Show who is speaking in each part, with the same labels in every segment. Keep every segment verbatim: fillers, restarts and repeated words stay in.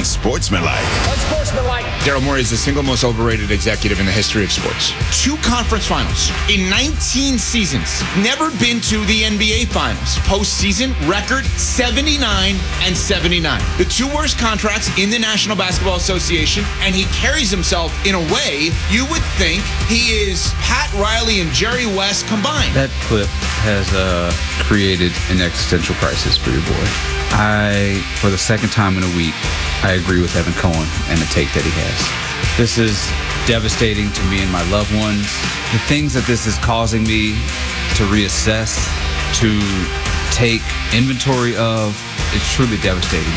Speaker 1: Unsportsmanlike.
Speaker 2: Unsportsmanlike.
Speaker 3: Daryl Morey is the single most overrated executive in the history of sports. Two conference finals in nineteen seasons. Never been to the N B A finals. Postseason record seventy-nine and seventy-nine. The two worst contracts in the National Basketball Association, and he carries himself in a way you would think he is Pat Riley and Jerry West combined.
Speaker 4: That clip has uh, created an existential crisis for your boy. I, for the second time in a week, I agree with Evan Cohen and the take that he has. This is devastating to me and my loved ones. The things that this is causing me to reassess, to take inventory of, it's truly devastating.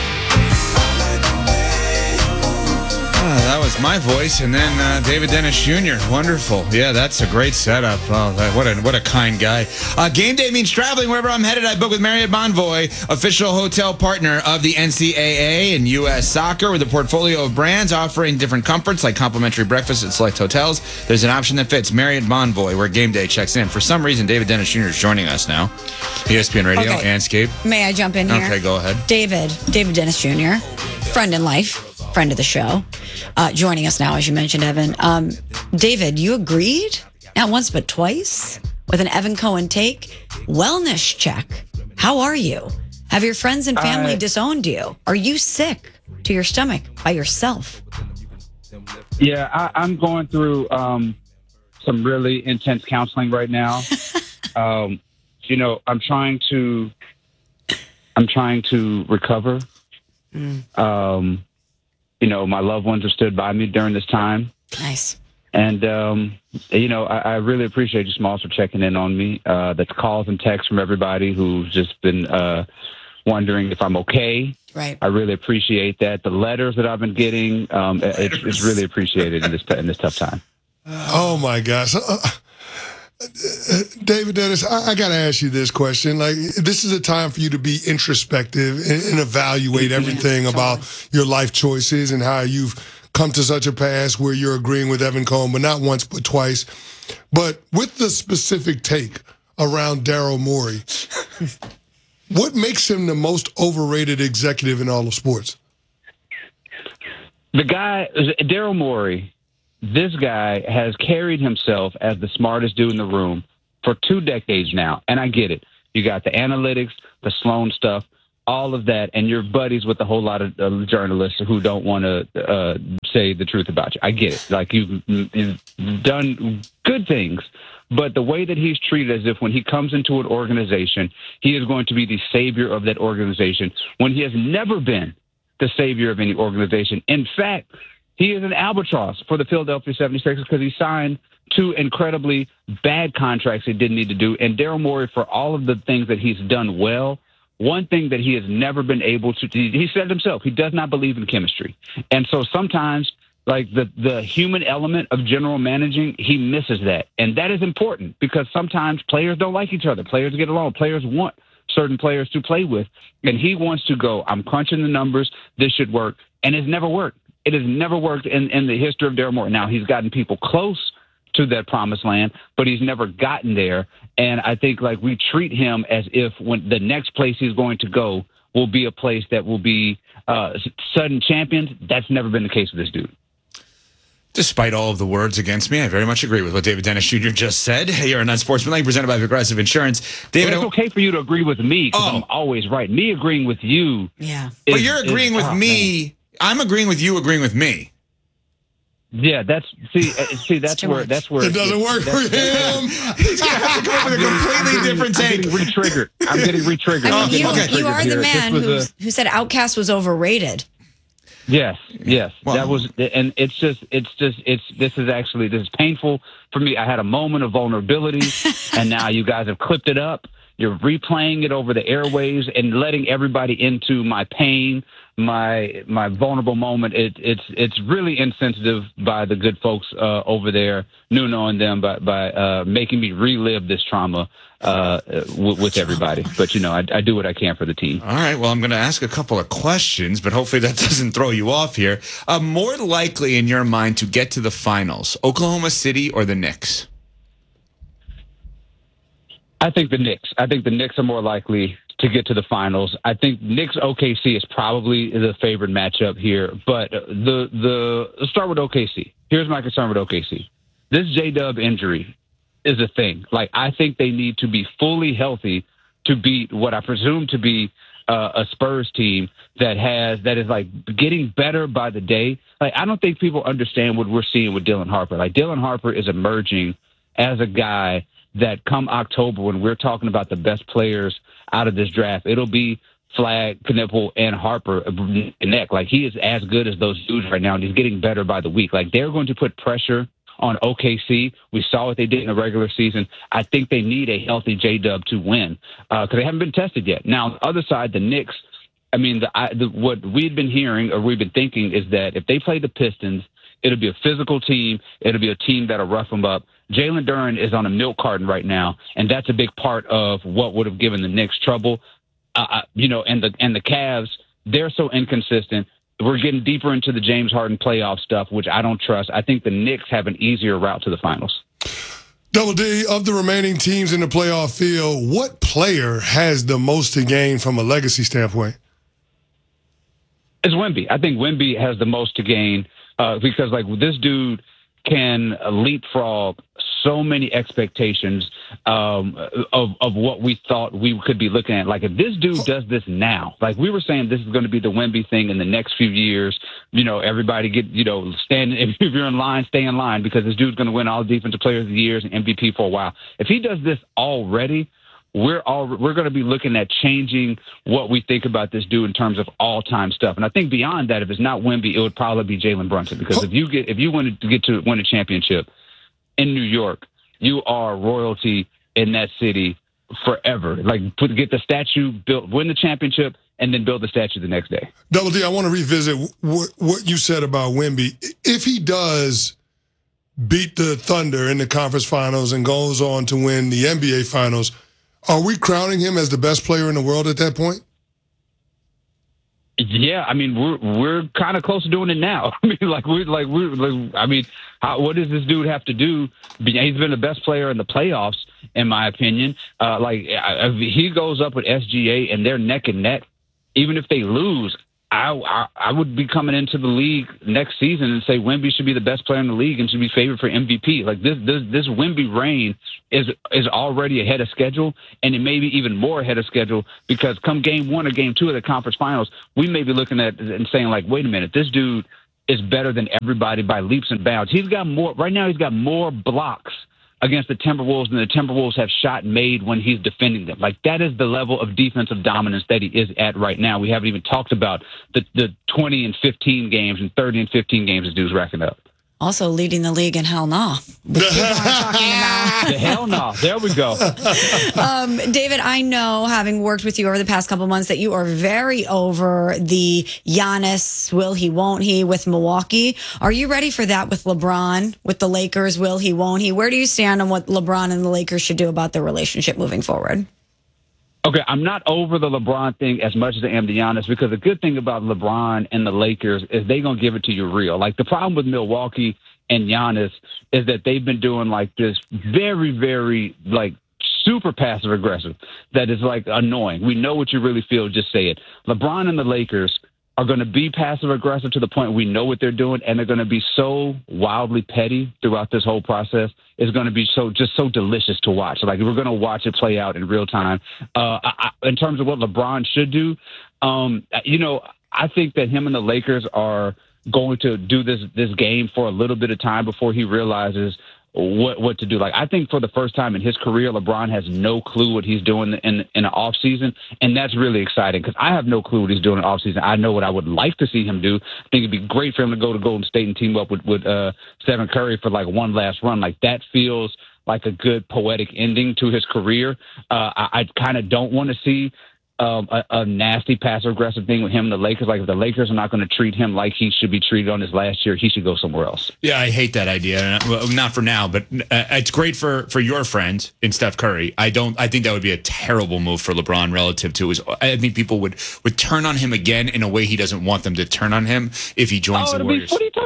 Speaker 3: Oh, that was my voice, and then uh, David Dennis Junior Wonderful. Yeah, that's a great setup. Oh, that, what a what a kind guy. Uh, game day means traveling. Wherever I'm headed, I book with Marriott Bonvoy, official hotel partner of the N C double A and U S Soccer, with a portfolio of brands offering different comforts like complimentary breakfast at select hotels. There's an option that fits. Marriott Bonvoy, where game day checks in. For some reason, David Dennis Junior is joining us now. E S P N Radio,
Speaker 5: Okay.
Speaker 3: Anscape.
Speaker 5: May I jump in here?
Speaker 3: Okay, go ahead.
Speaker 5: David, David Dennis Junior, friend in life, friend of the show, uh, joining us now, as you mentioned, Evan. Um, David, you agreed, not once but twice, with an Evan Cohen take. Wellness check. How are you? Have your friends and family
Speaker 6: Uh,
Speaker 5: disowned you? Are you sick to your stomach by yourself?
Speaker 6: Yeah, I, I'm going through um, some really intense counseling right now. um, you know, I'm trying to, I'm trying to recover.
Speaker 5: Mm.
Speaker 6: Um, you know, my loved ones have stood by me during this time.
Speaker 5: Nice.
Speaker 6: And, um, you know, I, I really appreciate you, Smalls, for checking in on me. Uh, that's calls and texts from everybody who's just been uh, wondering if I'm okay.
Speaker 5: Right.
Speaker 6: I really appreciate that. The letters that I've been getting, um, it's, it's really appreciated in this in this tough time.
Speaker 7: Oh, my gosh. Uh, uh, David Dennis, I, I got to ask you this question. Like, this is a time for you to be introspective and, and evaluate everything
Speaker 5: yeah,
Speaker 7: about
Speaker 5: totally.
Speaker 7: your life choices and how you've come to such a pass where you're agreeing with Evan Cohen, but not once but twice. But with the specific take around Daryl Morey, what makes him the most overrated executive in all of sports?
Speaker 6: The guy, Daryl Morey, this guy has carried himself as the smartest dude in the room for two decades now. And I get it. You got the analytics, the Sloan stuff, all of that, and you're buddies with a whole lot of uh, journalists who don't want to uh, say the truth about you. I get it. Like, you've, you've done good things. But the way that he's treated as if when he comes into an organization, he is going to be the savior of that organization, when he has never been the savior of any organization. In fact, he is an albatross for the Philadelphia seventy-sixers because he signed two incredibly bad contracts he didn't need to do. And Daryl Morey, for all of the things that he's done well, one thing that he has never been able to, he said himself, he does not believe in chemistry. And so sometimes, like, the, the human element of general managing, he misses that. And that is important because sometimes players don't like each other. Players get along. Players want certain players to play with. And he wants to go, I'm crunching the numbers. This should work. And it's never worked. It has never worked in, in the history of Daryl Morey. Now, he's gotten people close to that promised land, but he's never gotten there. And I think, like, we treat him as if when the next place he's going to go will be a place that will be uh, sudden champions. That's never been the case with this dude.
Speaker 3: Despite all of the words against me, I very much agree with what David Dennis Junior just said. You're an Unsportsmanlike, presented by Progressive Insurance. David,
Speaker 6: Well, it's okay for you to agree with me because
Speaker 3: Oh.
Speaker 6: I'm always right. Me agreeing with you.
Speaker 5: Yeah.
Speaker 3: but
Speaker 6: is-
Speaker 3: you're agreeing
Speaker 6: is-
Speaker 3: with
Speaker 6: oh,
Speaker 3: me.
Speaker 6: man.
Speaker 3: I'm agreeing with you, agreeing with me.
Speaker 6: Yeah, that's see, uh, see, that's
Speaker 5: too
Speaker 6: where
Speaker 5: much.
Speaker 6: that's where
Speaker 7: It doesn't work for him.
Speaker 3: He's going to have to come up with a completely different
Speaker 6: I'm
Speaker 3: take.
Speaker 6: getting re-triggered. I'm getting re-triggered.
Speaker 5: I
Speaker 6: I'm
Speaker 5: mean,
Speaker 6: getting
Speaker 5: you,
Speaker 3: okay.
Speaker 5: you are
Speaker 6: re-triggered
Speaker 5: the
Speaker 6: here.
Speaker 5: man
Speaker 6: This
Speaker 5: who,
Speaker 6: was a-
Speaker 5: who said Outkast was overrated.
Speaker 6: Yes, yes,
Speaker 3: Well-
Speaker 6: that was, and it's just, it's just, it's. This is actually, this is painful for me. I had a moment of vulnerability, and now you guys have clipped it up. You're replaying it over the airwaves and letting everybody into my pain, my my vulnerable moment. It, it's it's really insensitive by the good folks uh, over there, Nuno and them, by by uh, making me relive this trauma uh, w- with everybody. But you know, I, I do what I can for the team.
Speaker 3: All right, well, I'm going to ask a couple of questions, but hopefully that doesn't throw you off here. Uh, more likely in your mind to get to the finals, Oklahoma City or the Knicks?
Speaker 6: I think the Knicks. I think the Knicks are more likely to get to the finals. I think Knicks O K C is probably the favorite matchup here. But the the let's start with O K C. Here's my concern with O K C. This J-Dub injury is a thing. Like, I think they need to be fully healthy to beat what I presume to be uh, a Spurs team that has that is like getting better by the day. Like, I don't think people understand what we're seeing with Dylan Harper. Like, Dylan Harper is emerging as a guy that come October, when we're talking about the best players out of this draft, it'll be Flagg, Knipple, and Harper neck. Like, he is as good as those dudes right now, and he's getting better by the week. Like, they're going to put pressure on O K C. We saw what they did in the regular season. I think they need a healthy J-Dub to win because uh, they haven't been tested yet. Now, on the other side, the Knicks, I mean, the, I, the, what we've been hearing or we've been thinking is that if they play the Pistons, it'll be a physical team. It'll be a team that'll rough them up. Jalen Duren is on a milk carton right now, and that's a big part of what would have given the Knicks trouble. Uh, you know, and the and the Cavs, they're so inconsistent. We're getting deeper into the James Harden playoff stuff, which I don't trust. I think the Knicks have an easier route to the finals.
Speaker 7: Double D, of the remaining teams in the playoff field, what player has the most to gain from a legacy standpoint?
Speaker 6: It's Wemby. I think Wemby has the most to gain uh, because, like, this dude can leapfrog so many expectations um, of of what we thought we could be looking at. Like, if this dude does this now, like we were saying, this is going to be the Wemby thing in the next few years. You know, everybody get, you know, stand. If you're in line, stay in line because this dude's going to win all defensive players of the years and M V P for a while. If he does this already, we're all we're going to be looking at changing what we think about this dude in terms of all-time stuff. And I think beyond that, if it's not Wemby, it would probably be Jalen Brunson because if you get if you want to get to win a championship in New York, you are royalty in that city forever. Like, put, get the statue built, win the championship, and then build the statue the next day.
Speaker 7: Double D, I want to revisit what, what you said about Wemby. If he does beat the Thunder in the conference finals and goes on to win the N B A finals, are we crowning him as the best player in the world at that point?
Speaker 6: Yeah, I mean, we're we're kind of close to doing it now. I mean, like we like we like, I mean, how, what does this dude have to do? He's been the best player in the playoffs, in my opinion. Uh, like, if he goes up with S G A and they're neck and neck, even if they lose, I, I I would be coming into the league next season and say Wemby should be the best player in the league and should be favored for M V P. Like, this this this Wemby reign is is already ahead of schedule, and it may be even more ahead of schedule because come game one or game two of the conference finals, we may be looking at and saying, like, wait a minute, this dude is better than everybody by leaps and bounds. He's got more right now. He's got more blocks against the Timberwolves than the Timberwolves have shot made when he's defending them. Like, that is the level of defensive dominance that he is at right now. We haven't even talked about the, the twenty and fifteen games and thirty and fifteen games this dude's racking up.
Speaker 5: Also leading the league in hell nah.
Speaker 6: The hell nah. There we go.
Speaker 5: um, David, I know, having worked with you over the past couple months, that you are very over the Giannis, will he, won't he, with Milwaukee. Are you ready for that with LeBron, with the Lakers, will he, won't he? Where do you stand on what LeBron and the Lakers should do about their relationship moving forward?
Speaker 6: Okay, I'm not over the LeBron thing as much as I am the Giannis because the good thing about LeBron and the Lakers is they're going to give it to you real. Like, the problem with Milwaukee and Giannis is that they've been doing, like, this very, very, like, super passive aggressive that is, like, annoying. We know what you really feel. Just say it. LeBron and the Lakers are going to be passive aggressive to the point we know what they're doing, and they're going to be so wildly petty throughout this whole process. It's going to be so just so delicious to watch. Like, we're going to watch it play out in real time. Uh, I, in terms of what LeBron should do, um, you know, I think that him and the Lakers are going to do this this game for a little bit of time before he realizes what what to do. Like, I think for the first time in his career, LeBron has no clue what he's doing in in the off season, and that's really exciting because I have no clue what he's doing in the off season. I know what I would like to see him do. I think it'd be great for him to go to Golden State and team up with with uh, Stephen Curry for like one last run. Like, that feels like a good poetic ending to his career. Uh, I, I kind of don't want to see Um, a, a nasty passive-aggressive thing with him and the Lakers. Like, if the Lakers are not going to treat him like he should be treated on his last year, he should go somewhere else.
Speaker 3: Yeah, I hate that idea. Well, not for now, but uh, it's great for, for your friend in Steph Curry. I don't. I think that would be a terrible move for LeBron relative to his. I think people would, would turn on him again in a way he doesn't want them to turn on him if he joins
Speaker 6: oh,
Speaker 3: the
Speaker 6: it'll
Speaker 3: Warriors.
Speaker 6: Be, what are you talking about? It'll be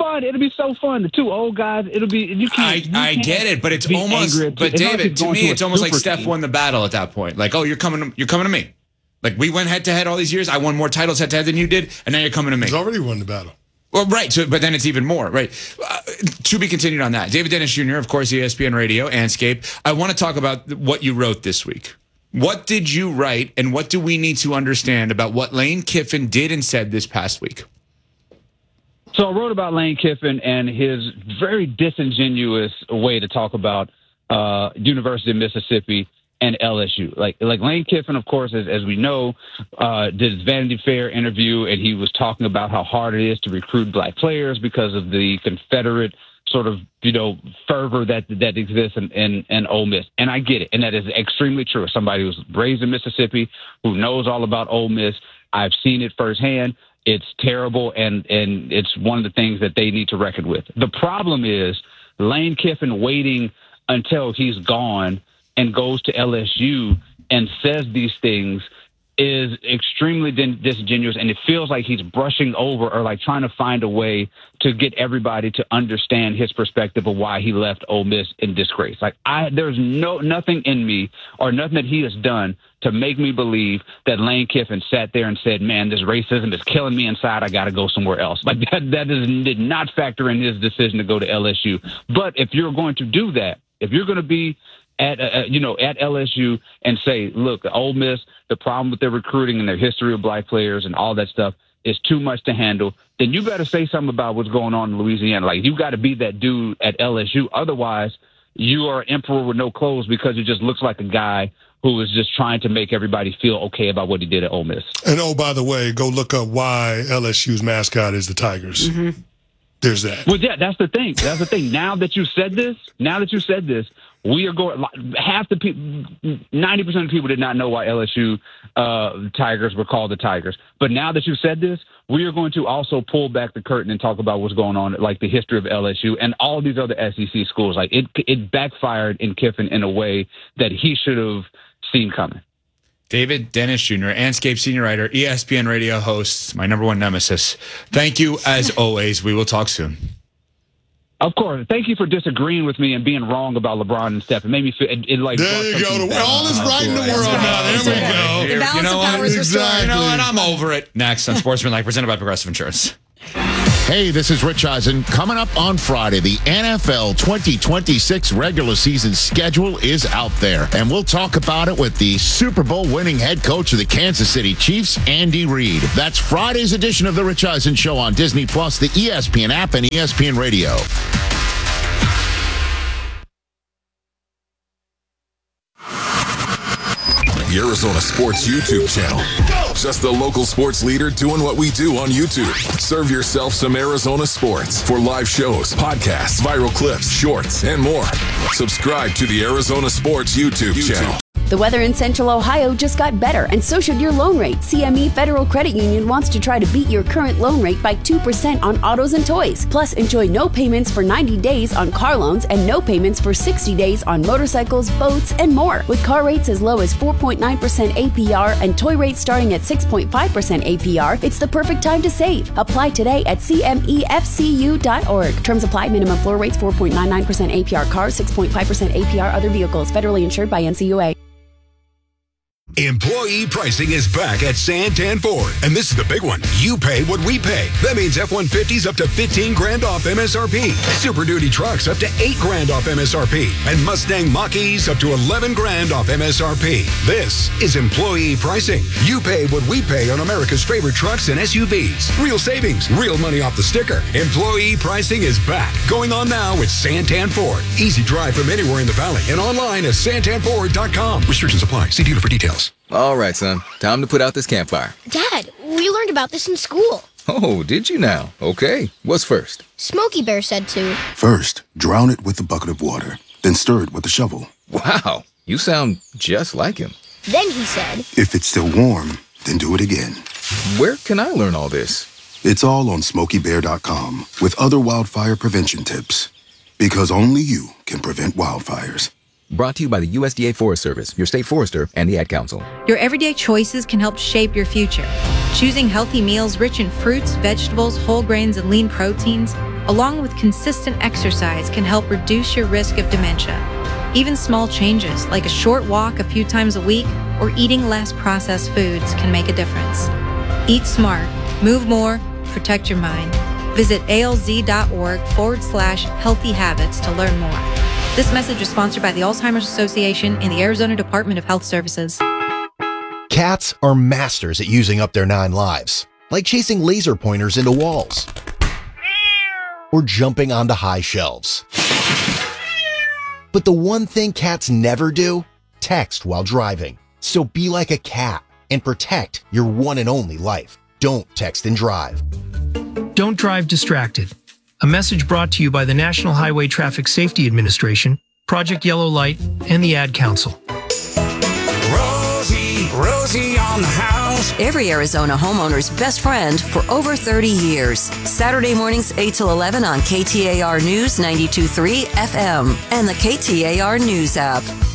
Speaker 6: fun. It'll be so fun. The two old guys. It'll be. You can't.
Speaker 3: I,
Speaker 6: you
Speaker 3: I
Speaker 6: can't
Speaker 3: get it, but it's
Speaker 6: be
Speaker 3: almost.
Speaker 6: angry at-
Speaker 3: But
Speaker 6: it's not like
Speaker 3: David,
Speaker 6: he's
Speaker 3: to
Speaker 6: going
Speaker 3: me,
Speaker 6: a
Speaker 3: it's almost like
Speaker 6: super
Speaker 3: Steph
Speaker 6: team.
Speaker 3: won the battle at that point. Like, oh, you're coming. To, you're coming to me. Like we went head to head all these years. I won more titles head to head than you did, and now you're coming to me.
Speaker 7: He's already won the battle.
Speaker 3: Well, right. So, but then it's even more, right? Uh, to be continued on that. David Dennis Junior, of course, E S P N Radio, Anscape. I want to talk about what you wrote this week. What did you write, and what do we need to understand about what Lane Kiffin did and said this past week?
Speaker 6: So I wrote about Lane Kiffin and his very disingenuous way to talk about uh, University of Mississippi and L S U. Like, like Lane Kiffin, of course, as, as we know, uh, did his Vanity Fair interview, and he was talking about how hard it is to recruit black players because of the Confederate sort of, you know, fervor that that exists in, in, in Ole Miss. And I get it, and that is extremely true. As somebody who's raised in Mississippi, who knows all about Ole Miss, I've seen it firsthand. It's terrible, and, and it's one of the things that they need to reckon with. The problem is Lane Kiffin waiting until he's gone and goes to L S U and says these things is extremely din- disingenuous, and it feels like he's brushing over or like trying to find a way to get everybody to understand his perspective of why he left Ole Miss in disgrace. Like I, there's no nothing in me or nothing that he has done to make me believe that Lane Kiffin sat there and said, "Man, this racism is killing me inside. I got to go somewhere else." Like that, that is, did not factor in his decision to go to L S U. But if you're going to do that, if you're going to be at uh, you know at L S U and say, look, Ole Miss, the problem with their recruiting and their history of black players and all that stuff is too much to handle, then you better say something about what's going on in Louisiana. Like, you got to be that dude at L S U. Otherwise, you are an emperor with no clothes, because it just looks like a guy who is just trying to make everybody feel okay about what he did at Ole Miss.
Speaker 7: And oh, by the way, go look up why L S U's mascot is the Tigers. Mm-hmm. There's that.
Speaker 6: Well, yeah, that's the thing. That's the thing. Now that you said this, now that you said this, we are going. Half the people, ninety percent of people did not know why L S U uh, Tigers were called the Tigers. But now that you said this, we are going to also pull back the curtain and talk about what's going on, like the history of L S U and all these other S E C schools. Like it, it backfired in Kiffin in a way that he should have seen coming.
Speaker 3: David Dennis Junior, Anscape senior writer, E S P N Radio host, my number one nemesis. Thank you, as always. We will talk soon.
Speaker 6: Of course. Thank you for disagreeing with me and being wrong about LeBron and Steph. It made me feel it, it like.
Speaker 7: There you go. The, all is right in the world now. There we go.
Speaker 5: The balance
Speaker 3: You know
Speaker 5: of
Speaker 3: what?
Speaker 5: powers restored.
Speaker 3: You know what? I'm over it. Next on Sportsmanlike, presented by Progressive Insurance.
Speaker 1: Hey, this is Rich Eisen. Coming up on Friday, the N F L twenty twenty-six regular season schedule is out there, and we'll talk about it with the Super Bowl winning head coach of the Kansas City Chiefs, Andy Reid. That's Friday's edition of The Rich Eisen Show on Disney Plus, the E S P N app, and E S P N Radio.
Speaker 2: The Arizona Sports YouTube channel. Just the local sports leader doing what we do on YouTube. Serve yourself some Arizona sports for live shows, podcasts, viral clips, shorts, and more. Subscribe to the Arizona Sports YouTube channel.
Speaker 8: The weather in Central Ohio just got better, and so should your loan rate. C M E Federal Credit Union wants to try to beat your current loan rate by two percent on autos and toys. Plus, enjoy no payments for ninety days on car loans and no payments for sixty days on motorcycles, boats, and more. With car rates as low as four point nine percent A P R and toy rates starting at six point five percent A P R, it's the perfect time to save. Apply today at C M E F C U dot org. Terms apply. Minimum floor rates four point nine nine percent A P R cars, six point five percent A P R other vehicles. Federally insured by N C U A.
Speaker 9: Employee pricing is back at Santan Ford, and this is the big one. You pay what we pay. That means F one fifties up to fifteen grand off M S R P, Super Duty trucks up to eight grand off M S R P, and Mustang Mach-E's up to eleven grand off M S R P. This is employee pricing. You pay what we pay on America's favorite trucks and S U Vs. Real savings, real money off the sticker. Employee pricing is back. Going on now with Santan Ford. Easy drive from anywhere in the valley and online at santan ford dot com. Restrictions apply. See dealer for details.
Speaker 10: All right, son. Time to put out this campfire.
Speaker 11: Dad, we learned about this in school.
Speaker 10: Oh, did you now? Okay. What's first?
Speaker 11: Smokey Bear said to.
Speaker 12: First, drown it with a bucket of water, then stir it with a shovel.
Speaker 10: Wow, you sound just like him.
Speaker 11: Then he said.
Speaker 12: If it's still warm, then do it again.
Speaker 10: Where can I learn all this?
Speaker 12: It's all on smokey bear dot com with other wildfire prevention tips. Because only you can prevent wildfires.
Speaker 10: Brought to you by the U S D A Forest Service, your state forester, and the Ad Council.
Speaker 13: Your everyday choices can help shape your future. Choosing healthy meals rich in fruits, vegetables, whole grains, and lean proteins along with consistent exercise, can help reduce your risk of dementia. Even small changes, like a short walk a few times a week or eating less processed foods, can make a difference. Eat smart, move more, protect your mind. Visit alz.org forward slash healthy habits to learn more. This message is sponsored by the Alzheimer's Association and the Arizona Department of Health Services.
Speaker 14: Cats are masters at using up their nine lives, like chasing laser pointers into walls or jumping onto high shelves. But the one thing cats never do? Text while driving. So be like a cat and protect your one and only life. Don't text and drive.
Speaker 15: Don't drive distracted. A message brought to you by the National Highway Traffic Safety Administration, Project Yellow Light, and the Ad Council.
Speaker 16: Rosie, Rosie on the house. Every Arizona homeowner's best friend for over thirty years. Saturday mornings eight till eleven on K T A R News ninety-two point three F M and the K T A R News app.